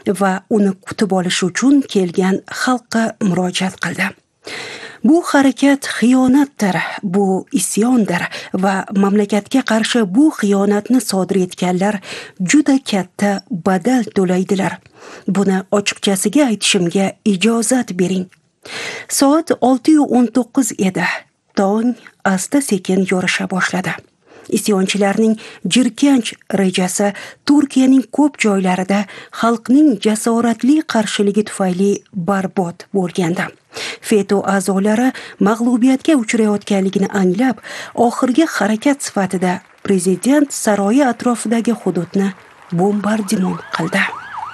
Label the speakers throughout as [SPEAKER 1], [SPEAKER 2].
[SPEAKER 1] va uni kutib olish uchun kelgan xalqqa murojaat qildi. Bu harakat xiyonatdir, bu isyondir va mamlakatga qarshi bu xiyonatni sodir etganlar juda katta badal to'laydilar. Buni ochiqchasiga aytishimga ijozat bering. Soat 6:19 edi. Tong asta-sekin yorisha boshladi. Isyonchilarning jirkanch rejasi Turkiyaning ko'p joylarida xalqning jasoratli qarshiligi tufayli barbod bo'lgandi. FETÖ a'zolari mag'lubiyatga uchrayotganligini anglab, oxirgi harakat sifatida prezident saroyi atrofidagi hududni bombardimon qildi.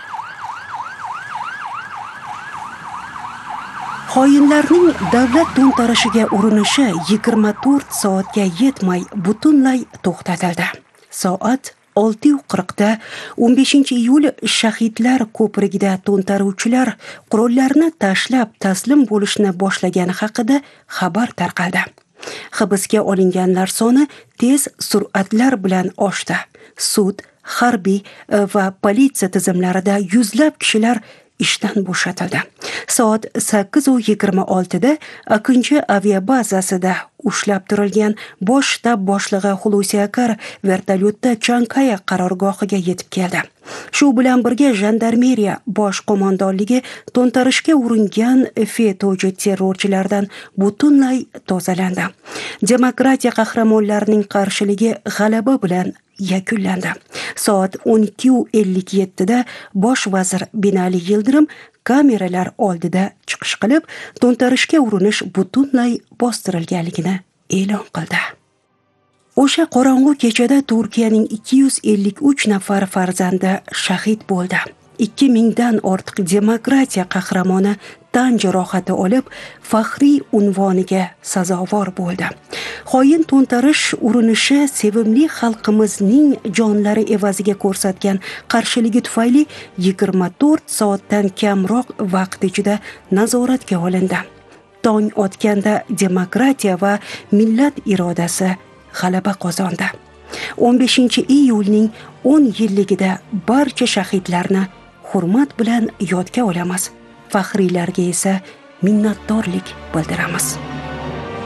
[SPEAKER 1] Xoinlarning davlat to'ntarishiga urinishi 24 soatga yetmay butunlay to'xtatildi. Soat 6:40da 15-iyul shahidlar ko'prigida to'ntaruvchilar qurollarni tashlab taslim bo'lishni boshlagani haqida xabar tarqaldi. Hibsga olinganlar soni tez sur'atlar bilan oshdi. Sud, harbiy va politsiya tizimlarida yuzlab kishilar ishdan bo'shatildi. Soat 8:26da Akinchi aviabazasida ushlab turilgan bosh shtab boshlig'i Hulusi Akar vertolyotda Chankaya qarorgohiga yetib keldi. Shu bilan birga jandarmeriya bosh qo'mondonligi to'ntarishga uringan FETÖ'chi terrorchilardan butunlay tozalandi. Demokratiya qahramonlarining qarshiligi g'alaba bilan yakunlandi. Soat 12:57da bosh vazir Binali Yildirim kameralar oldida chiqish qilib, to'ntarishga urinish butunlay bostirilganligini e'lon qildi. O'sha qorong'u kechada Turkiyaning 253 nafar farzandi shahid bo'ldi. 2000 dan ortiq demokratiya qahramoni tan jarohati olib, faxriy unvoniga sazovor bo'ldi. Xoin to'ntarish urinishi sevimli xalqimizning jonlari evaziga ko'rsatgan qarshiligi tufayli 24 soatdan kamroq vaqt ichida nazoratga olindi. Tong otganda demokratiya va millat irodasi g'alaba qozondi. 15-iyulning 10 yilligida barcha shahidlarni hurmat bilan yodga olamiz. Faxriylarga esa minnatdorlik bildiramiz.